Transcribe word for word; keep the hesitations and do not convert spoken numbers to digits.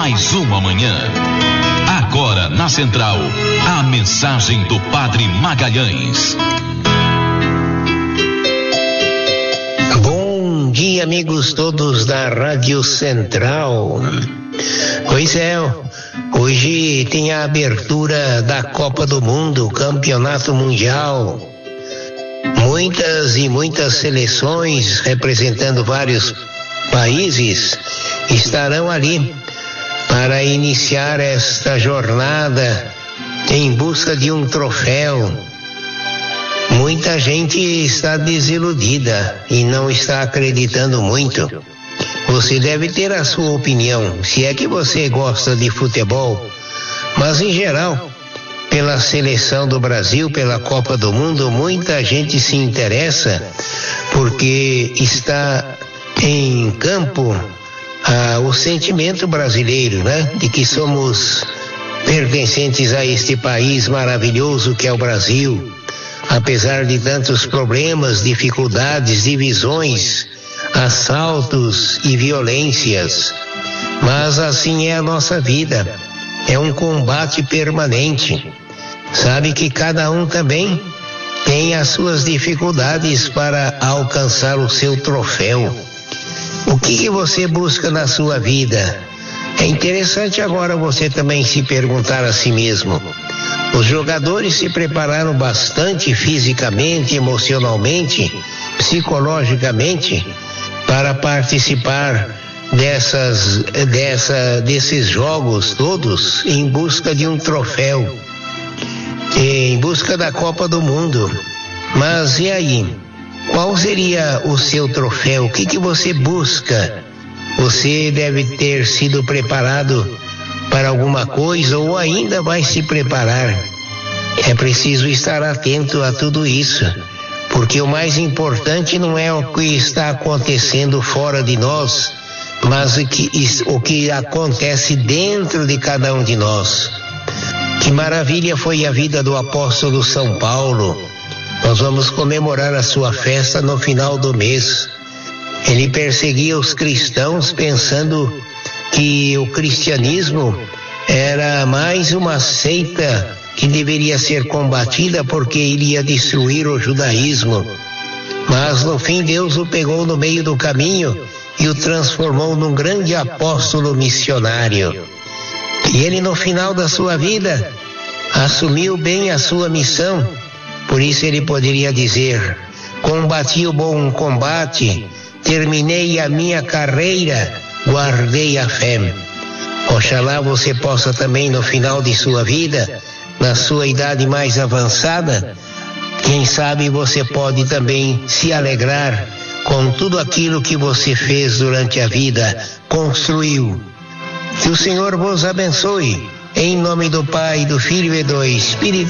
mais uma manhã. Agora na Central, a mensagem do Padre Magalhães. Bom dia, amigos todos da Rádio Central. Pois é, hoje tem a abertura da Copa do Mundo, Campeonato Mundial. Muitas e muitas seleções representando vários países estarão ali para iniciar esta jornada em busca de um troféu. Muita gente está desiludida e não está acreditando muito. Você deve ter a sua opinião, se é que você gosta de futebol, mas em geral, pela seleção do Brasil, pela Copa do Mundo, muita gente se interessa porque está em campo ah, o sentimento brasileiro, né? De que somos pertencentes a este país maravilhoso que é o Brasil, apesar de tantos problemas, dificuldades, divisões, assaltos e violências. Mas assim é a nossa vida, é um combate permanente. Sabe que cada um também tem as suas dificuldades para alcançar o seu troféu. O que, que você busca na sua vida? É interessante agora você também se perguntar a si mesmo. Os jogadores se prepararam bastante fisicamente, emocionalmente, psicologicamente para participar dessas, dessa, desses jogos todos em busca de um troféu, em busca da Copa do Mundo. Mas e aí? Qual seria o seu troféu? O que, que você busca? Você deve ter sido preparado para alguma coisa ou ainda vai se preparar. É preciso estar atento a tudo isso, porque o mais importante não é o que está acontecendo fora de nós, mas o que, o que acontece dentro de cada um de nós. Que maravilha foi a vida do apóstolo São Paulo. Nós vamos comemorar a sua festa no final do mês. Ele perseguia os cristãos pensando que o cristianismo era mais uma seita que deveria ser combatida porque iria destruir o judaísmo. Mas no fim Deus o pegou no meio do caminho e o transformou num grande apóstolo missionário. E ele no final da sua vida assumiu bem a sua missão. Por isso ele poderia dizer: combati o bom combate, terminei a minha carreira, guardei a fé. Oxalá você possa também no final de sua vida, na sua idade mais avançada, quem sabe você pode também se alegrar com tudo aquilo que você fez durante a vida, construiu. Que o Senhor vos abençoe, em nome do Pai, do Filho e do Espírito